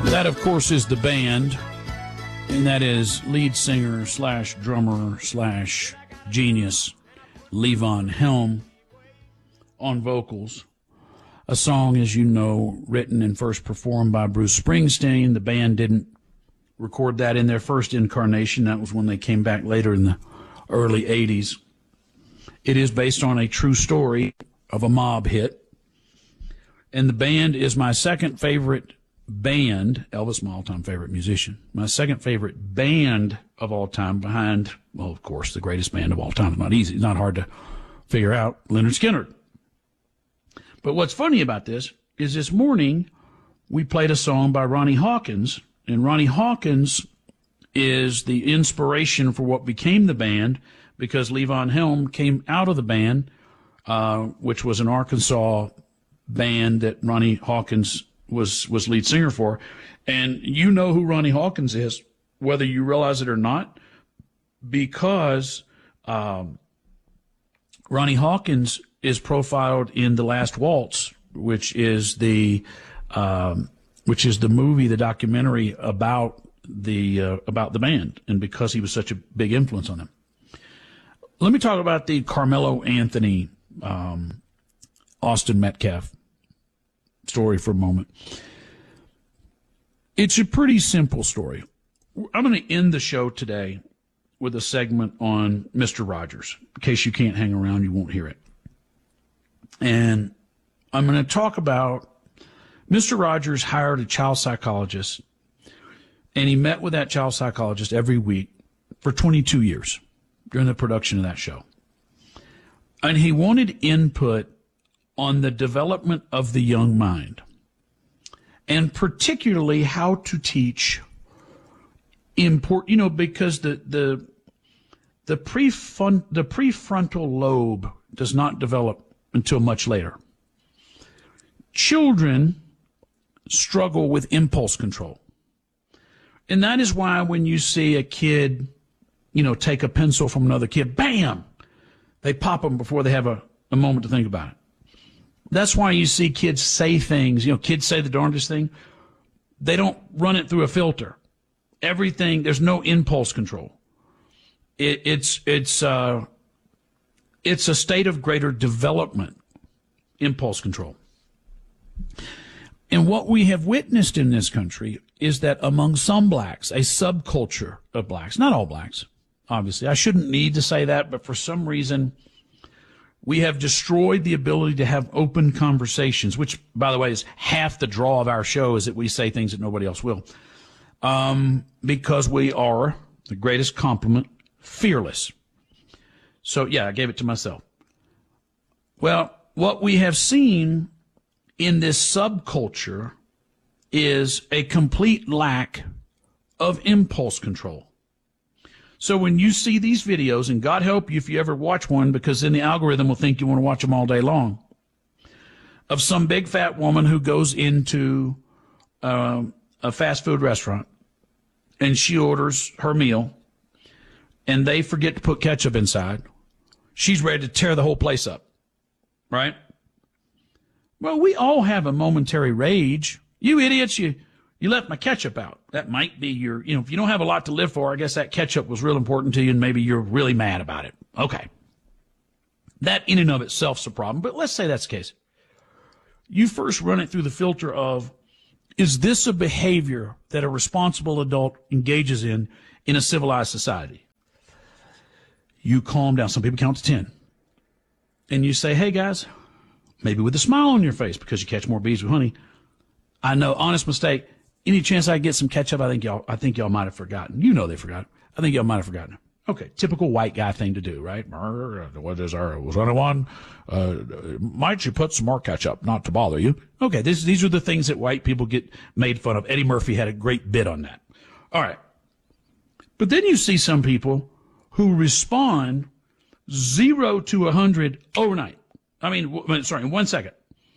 That, of course, is the band, and that is lead singer slash drummer slash genius Levon Helm on vocals. A song, as you know, written and first performed by Bruce Springsteen. The band didn't record that in their first incarnation. That was when they came back later in the early 80s. It is based on a true story of a mob hit. And the band is my second favorite band. Elvis, my all-time favorite musician. My second favorite band of all time behind, well, of course, the greatest band of all time. It's not easy. It's not hard to figure out. Lynyrd Skynyrd. But what's funny about this is this morning we played a song by Ronnie Hawkins, and Ronnie Hawkins is the inspiration for what became the band because Levon Helm came out of the band, which was an Arkansas band that Ronnie Hawkins was lead singer for. And you know who Ronnie Hawkins is, whether you realize it or not, because Ronnie Hawkins is profiled in The Last Waltz, which is the movie, the documentary about the band, and because he was such a big influence on them. Let me talk about the Carmelo Anthony, Austin Metcalf story for a moment. It's a pretty simple story. I'm going to end the show today with a segment on Mr. Rogers. In case you can't hang around, you won't hear it. And I'm going to talk about Mr. Rogers hired a child psychologist, and he met with that child psychologist every week for 22 years during the production of that show. And he wanted input on the development of the young mind, and particularly how to teach because the prefrontal lobe does not develop until much later. Children struggle with impulse control. And that is why when you see a kid, take a pencil from another kid, bam, they pop them before they have a moment to think about it. That's why you see kids say things. Kids say the darndest thing. They don't run it through a filter. Everything, there's no impulse control. It's a state of greater development, impulse control. And what we have witnessed in this country is that among some blacks, a subculture of blacks, not all blacks, obviously. I shouldn't need to say that, but for some reason, we have destroyed the ability to have open conversations, which, by the way, is half the draw of our show, is that we say things that nobody else will. Because we are, the greatest compliment, fearless. So, yeah, I gave it to myself. Well, what we have seen in this subculture is a complete lack of impulse control. So when you see these videos, and God help you if you ever watch one, because then the algorithm will think you want to watch them all day long, of some big fat woman who goes into a fast food restaurant and she orders her meal and they forget to put ketchup inside, she's ready to tear the whole place up, right? Well, we all have a momentary rage. You idiots, you left my ketchup out. That might be your, if you don't have a lot to live for, I guess that ketchup was real important to you and maybe you're really mad about it. Okay. That in and of itself is a problem, but let's say that's the case. You first run it through the filter of, is this a behavior that a responsible adult engages in a civilized society? You calm down. Some people count to 10. And you say, hey, guys, maybe with a smile on your face because you catch more bees with honey. I know, honest mistake. Any chance I could get some ketchup? I think y'all might have forgotten. You know they forgot. I think y'all might have forgotten. Okay, typical white guy thing to do, right? What is our, was anyone, might you put some more ketchup, not to bother you? Okay, these are the things that white people get made fun of. Eddie Murphy had a great bit on that. All right. But then you see some people who respond 0 to 100 overnight. in 1 second.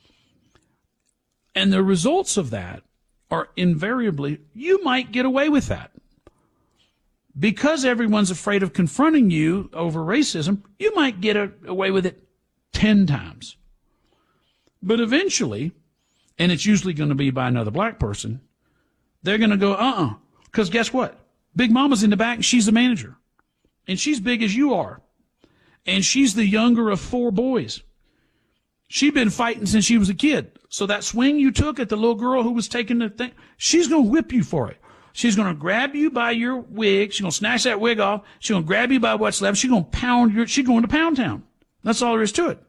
And the results of that are invariably, you might get away with that. Because everyone's afraid of confronting you over racism, you might get away with it 10 times. But eventually, and it's usually going to be by another black person, They're going to go, because guess what? Big Mama's in the back, and she's the manager. And she's big as you are. And she's the younger of 4 boys. She'd been fighting since she was a kid. So that swing you took at the little girl who was taking the thing, she's going to whip you for it. She's going to grab you by your wig. She's going to snatch that wig off. She's going to grab you by what's left. She's going to she's going to Pound Town. That's all there is to it.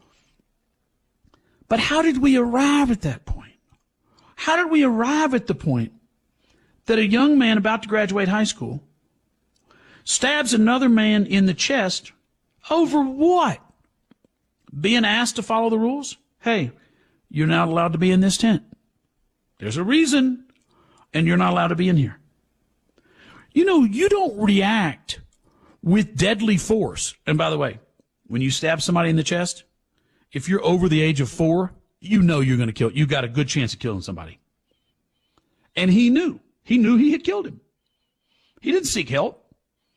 But how did we arrive at that point? How did we arrive at the point that a young man about to graduate high school stabs another man in the chest over what? Being asked to follow the rules? Hey, you're not allowed to be in this tent. There's a reason, and you're not allowed to be in here. You know, you don't react with deadly force. And by the way, when you stab somebody in the chest, if you're over the age of 4, you know you're going to kill. You got a good chance of killing somebody. And he knew. He knew he had killed him. He didn't seek help.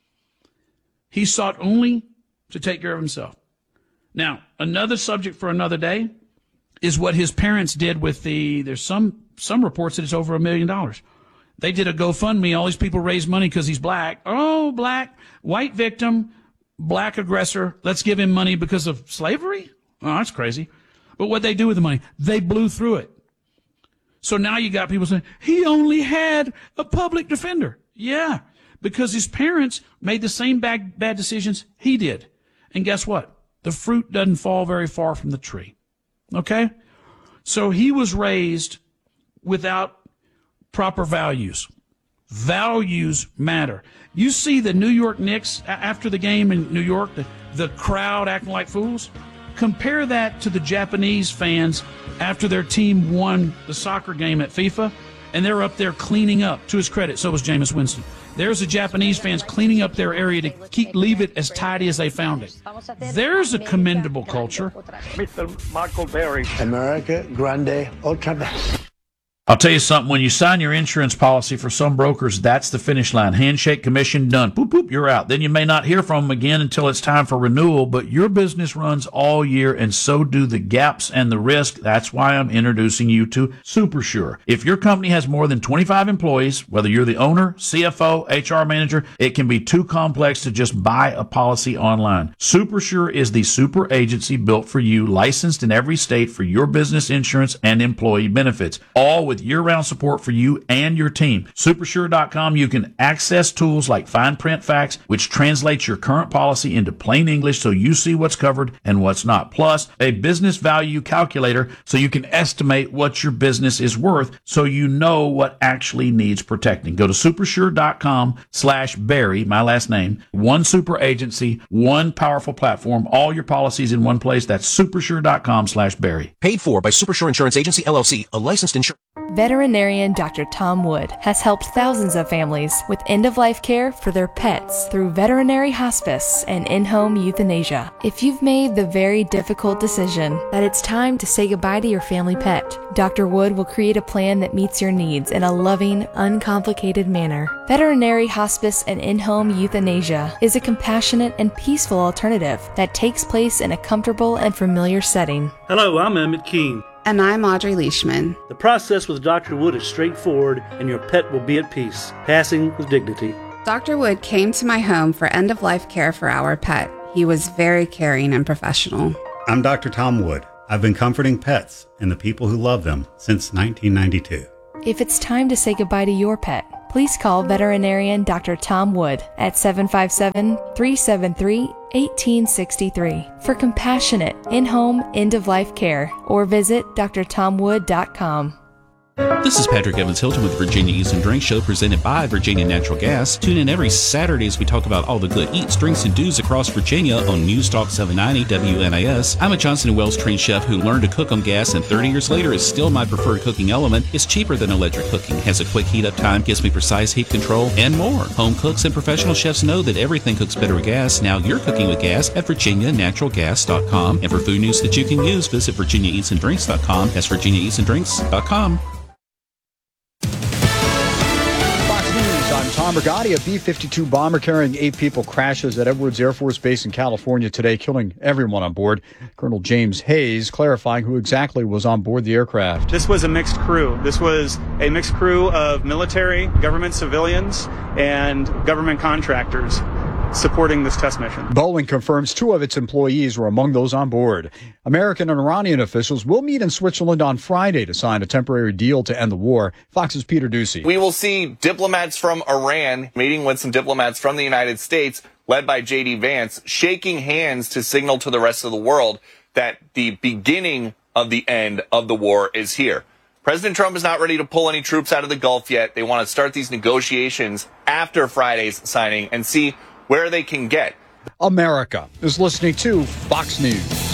He sought only to take care of himself. Now, another subject for another day is what his parents did with there's some reports that it's over $1 million. They did a GoFundMe. All these people raised money because he's black. Oh, black, white victim, black aggressor. Let's give him money because of slavery? Oh, that's crazy. But what they do with the money, they blew through it. So now you got people saying, he only had a public defender. Yeah, because his parents made the same bad decisions he did. And guess what? The fruit doesn't fall very far from the tree. Okay? So he was raised without proper values. Values matter. You see the New York Knicks after the game in New York, the crowd acting like fools? Compare that to the Japanese fans after their team won the soccer game at FIFA, and they're up there cleaning up. To his credit, so was Jameis Winston. There's the Japanese fans cleaning up their area to leave it as tidy as they found it. There's a commendable culture. Mr. Michael Berry. America Grande Ultra Best. I'll tell you something, when you sign your insurance policy for some brokers, that's the finish line. Handshake, commission, done. Boop, boop, you're out. Then you may not hear from them again until it's time for renewal, but your business runs all year, and so do the gaps and the risk. That's why I'm introducing you to SuperSure. If your company has more than 25 employees, whether you're the owner, CFO, HR manager, it can be too complex to just buy a policy online. SuperSure is the super agency built for you, licensed in every state for your business insurance and employee benefits, all with year-round support for you and your team. Supersure.com, you can access tools like fine print facts, which translates your current policy into plain English so you see what's covered and what's not. Plus, a business value calculator so you can estimate what your business is worth so you know what actually needs protecting. Go to supersure.com/Barry, my last name. One super agency, one powerful platform, all your policies in one place. That's supersure.com/Barry. Paid for by Supersure Insurance Agency, LLC, a licensed insurance. Veterinarian Dr. Tom Wood has helped thousands of families with end-of-life care for their pets through veterinary hospice and in-home euthanasia. If you've made the very difficult decision that it's time to say goodbye to your family pet, Dr. Wood will create a plan that meets your needs in a loving, uncomplicated manner. Veterinary hospice and in-home euthanasia is a compassionate and peaceful alternative that takes place in a comfortable and familiar setting. Hello, I'm Emmett Keene. And I'm Audrey Leishman. The process with Dr. Wood is straightforward, and your pet will be at peace, passing with dignity. Dr. Wood came to my home for end-of-life care for our pet. He was very caring and professional. I'm Dr. Tom Wood. I've been comforting pets and the people who love them since 1992. If it's time to say goodbye to your pet, please call veterinarian Dr. Tom Wood at 757-373-1863 for compassionate in-home end-of-life care, or visit drtomwood.com. This is Patrick Evans Hilton with Virginia Eats and Drinks Show, presented by Virginia Natural Gas. Tune in every Saturday as we talk about all the good eats, drinks, and do's across Virginia on News Talk 790 WNAS. I'm a Johnson & Wells trained chef who learned to cook on gas, and 30 years later is still my preferred cooking element. It's cheaper than electric cooking, has a quick heat up time, gives me precise heat control, and more. Home cooks and professional chefs know that everything cooks better with gas. Now you're cooking with gas at virginianaturalgas.com. And for food news that you can use, visit virginiaeatsanddrinks.com. That's virginiaeatsanddrinks.com. I'm Tom Brigatti. A B-52 bomber carrying 8 people crashes at Edwards Air Force Base in California today, killing everyone on board. Colonel James Hayes clarifying who exactly was on board the aircraft. This was a mixed crew. This was a mixed crew of military, government civilians, and government contractors supporting this test mission. Boeing confirms 2 of its employees were among those on board. American and Iranian officials will meet in Switzerland on Friday to sign a temporary deal to end the war. Fox's Peter Ducey. We will see diplomats from Iran meeting with some diplomats from the United States, led by J.D. Vance, shaking hands to signal to the rest of the world that the beginning of the end of the war is here. President Trump is not ready to pull any troops out of the Gulf yet. They want to start these negotiations after Friday's signing and see where they can get. America is listening to Fox News.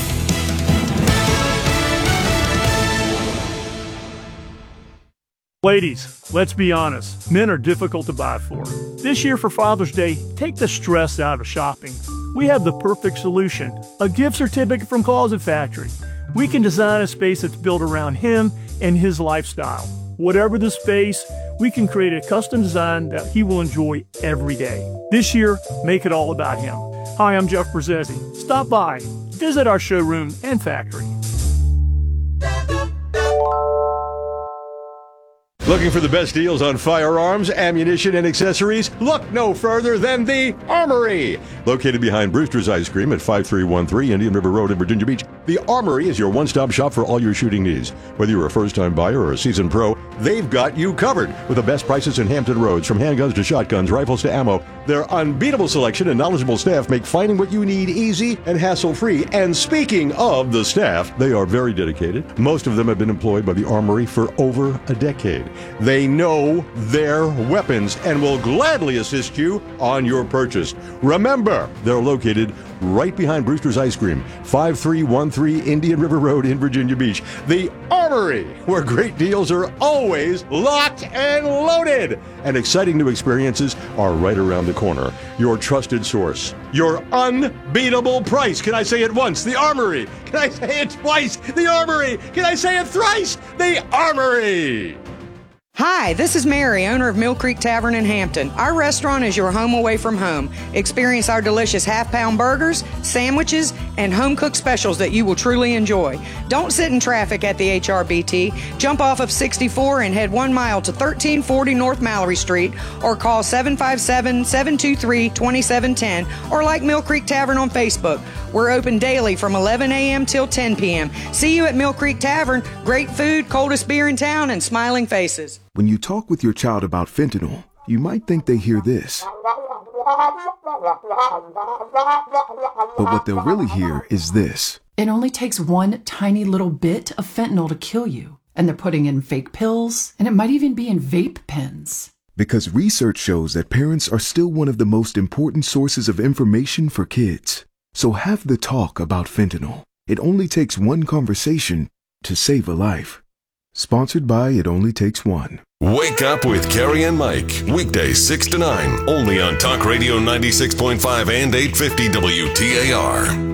Ladies, let's be honest. Men are difficult to buy for. This year for Father's Day, take the stress out of shopping. We have the perfect solution, a gift certificate from Closet Factory. We can design a space that's built around him and his lifestyle. Whatever the space, we can create a custom design that he will enjoy every day. This year, make it all about him. Hi, I'm Jeff Brzezzi. Stop by, visit our showroom and factory. Looking for the best deals on firearms, ammunition, and accessories? Look no further than the Armory! Located behind Brewster's Ice Cream at 5313 Indian River Road in Virginia Beach, the Armory is your one-stop shop for all your shooting needs. Whether you're a first-time buyer or a seasoned pro, they've got you covered with the best prices in Hampton Roads. From handguns to shotguns, rifles to ammo, their unbeatable selection and knowledgeable staff make finding what you need easy and hassle-free. And speaking of the staff, they are very dedicated. Most of them have been employed by the Armory for over a decade. They know their weapons and will gladly assist you on your purchase. Remember, they're located right behind Brewster's Ice Cream, 5313 Indian River Road in Virginia Beach. The Armory, where great deals are always locked and loaded. And exciting new experiences are right around the corner. Your trusted source. Your unbeatable price. Can I say it once? The Armory. Can I say it twice? The Armory. Can I say it thrice? The Armory. Hi, this is Mary, owner of Mill Creek Tavern in Hampton. Our restaurant is your home away from home. Experience our delicious half-pound burgers, sandwiches, and home-cooked specials that you will truly enjoy. Don't sit in traffic at the HRBT. Jump off of 64 and head 1 mile to 1340 North Mallory Street, or call 757-723-2710, or like Mill Creek Tavern on Facebook. We're open daily from 11 a.m. till 10 p.m. See you at Mill Creek Tavern. Great food, coldest beer in town, and smiling faces. When you talk with your child about fentanyl, you might think they hear this. But what they'll really hear is this. It only takes one tiny little bit of fentanyl to kill you. And they're putting in fake pills, and it might even be in vape pens. Because research shows that parents are still one of the most important sources of information for kids. So have the talk about fentanyl. It only takes one conversation to save a life. Sponsored by It Only Takes One. Wake up with Carrie and Mike. Weekdays 6 to 9. Only on Talk Radio 96.5 and 850 WTAR.